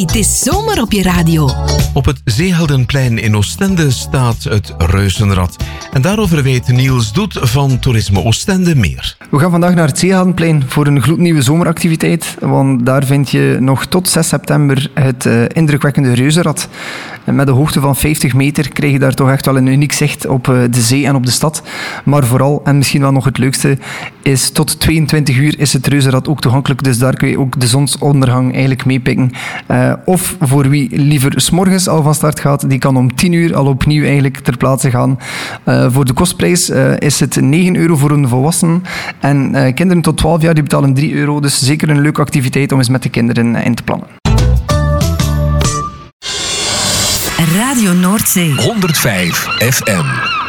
het is zomer op je radio. Op het Zeeheldenplein in Oostende staat het Reuzenrad. En daarover weet Niels Doet van Toerisme Oostende meer. We gaan vandaag naar het Zeeheldenplein voor een gloednieuwe zomeractiviteit. Want daar vind je nog tot 6 september het indrukwekkende Reuzenrad. En met een hoogte van 50 meter krijg je daar toch echt wel een uniek zicht op de zee en op de stad. Maar vooral, en misschien wel nog het leukste, is tot 22 uur is het Reuzenrad ook toegankelijk. Dus daar kun je ook de zonsondergang eigenlijk meepikken. Of voor wie liever 's morgens al van start gaat, die kan om 10 uur al opnieuw eigenlijk ter plaatse gaan. Voor de kostprijs is het €9 voor een volwassene. En kinderen tot 12 jaar die betalen €3. Dus zeker een leuke activiteit om eens met de kinderen in te plannen. Radio Noordzee 105 FM.